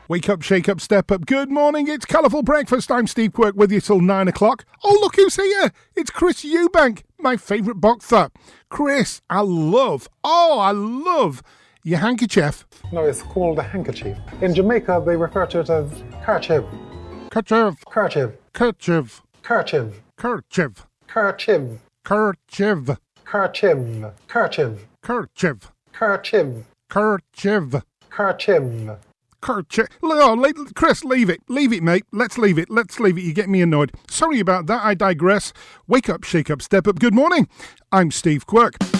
Wake up, shake up, step up. Good morning, it's Colourful Breakfast. I'm Steve Quirk with you till 9 o'clock. Oh, look who's here. It's Chris Eubank, my favourite boxer. Chris, I love your handkerchief. No, it's called a handkerchief. In Jamaica, they refer to it as kerchief. Kerchief. Kerchief. Kerchief. Kerchief. Kerchief. Kerchief. Kerchief. Kerchief. Kerchief. Kerchief. Kerchief. Kerchief. Kerchief. Kerchief. Oh, Chris, leave it. Leave it, mate. Let's leave it. You get me annoyed. Sorry about that. I digress. Wake up, shake up, step up. Good morning. I'm Steve Quirk.